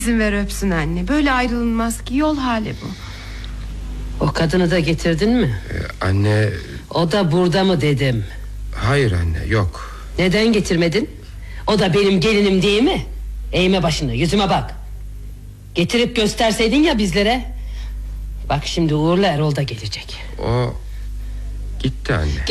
İzin ver öpsün anne. Böyle ayrılınmaz ki, yol hali bu. O kadını da getirdin mi? Anne... O da burada mı dedim. Hayır anne, yok. Neden getirmedin? O da benim gelinim değil mi? Eğme başını, yüzüme bak. Getirip gösterseydin ya bizlere. Bak şimdi Uğur'la Erol da gelecek. O gitti anne.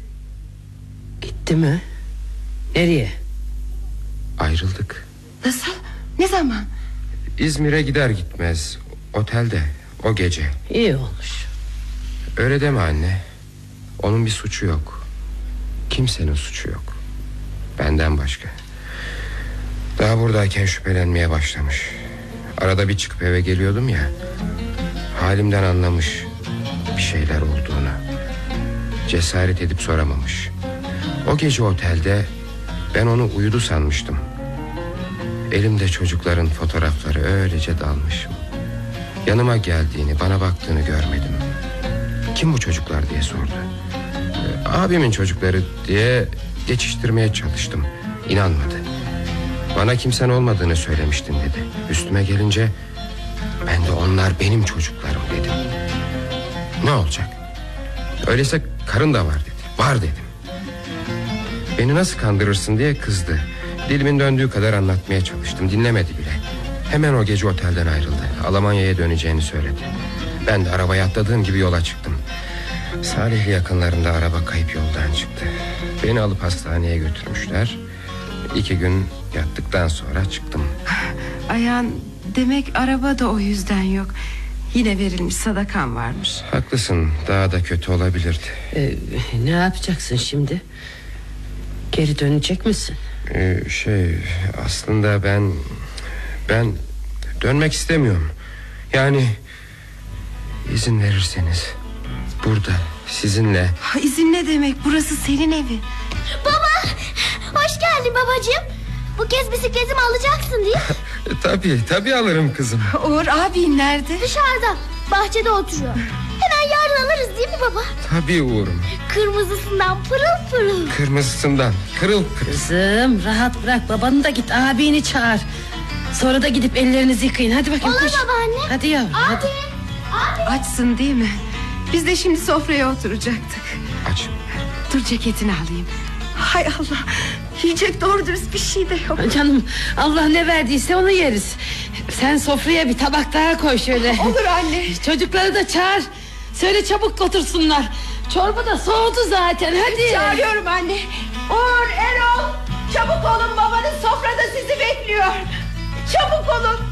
Gitti mi? Nereye? Ayrıldık. Nasıl? Ne zaman? İzmir'e gider gitmez otelde o gece. İyi olmuş. Öyle deme anne. Onun bir suçu yok. Kimsenin suçu yok. Benden başka. Daha buradayken şüphelenmeye başlamış. Arada bir çıkıp eve geliyordum ya. Halimden anlamış bir şeyler olduğunu. Cesaret edip soramamış. O gece otelde ben onu uyudu sanmıştım. Elimde çocukların fotoğrafları, öylece dalmışım. Yanıma geldiğini, bana baktığını görmedim. Kim bu çocuklar diye sordu. Abimin çocukları diye geçiştirmeye çalıştım. İnanmadı. Bana kimsen olmadığını söylemiştin dedi. Üstüme gelince ben de onlar benim çocuklarım dedim. Ne olacak? Öyleyse karın da var dedi. Var dedim. Beni nasıl kandırırsın diye kızdı. Dilimin döndüğü kadar anlatmaya çalıştım. Dinlemedi bile. Hemen o gece otelden ayrıldı. Almanya'ya döneceğini söyledi. Ben de arabaya atladığım gibi yola çıktım. Salihli yakınlarında araba kayıp yoldan çıktı. Beni alıp hastaneye götürmüşler. 2 gün yattıktan sonra çıktım. Ayhan, demek araba da o yüzden yok. Yine verilmiş sadakan varmış. Haklısın, daha da kötü olabilirdi. Ne yapacaksın şimdi? Geri dönecek misin? Aslında ben dönmek istemiyorum. Yani izin verirseniz burada sizinle. İzin ne demek? Burası senin evi. Baba, hoş geldin babacığım. Bu kez bisikletimi alacaksın değil mi? Tabii alırım kızım. Uğur abin nerede? Dışarıda, bahçede oturuyor. Hemen yarın alırız değil mi baba? Tabii Uğur'um. Kırmızısından pırıl pırıl. Kırmızısından kırıl kırıl. Kızım rahat bırak, babanı da git abini çağır. Sonra da gidip ellerinizi yıkayın. Hadi bakayım. Olur koş. babaanne. Hadi yavrum. Abi. Açsın değil mi? Biz de şimdi sofraya oturacaktık. Aç. Dur, ceketini alayım. Hay Allah, yiyecek doğru dürüst bir şey de yok. Canım, Allah ne verdiyse onu yeriz. Sen sofraya bir tabak daha koy şöyle. Olur anne. Çocukları da çağır. Söyle çabuk otursunlar. Çorba da soğudu zaten, hadi. Çağırıyorum anne. Uğur, Erol, çabuk olun, babanız sofrada sizi bekliyor. Çabuk olun.